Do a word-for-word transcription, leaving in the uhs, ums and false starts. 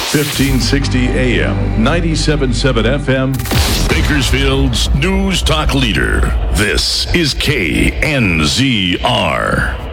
fifteen sixty A M, ninety-seven point seven F M. Bakersfield's News Talk leader. This is K N Z R.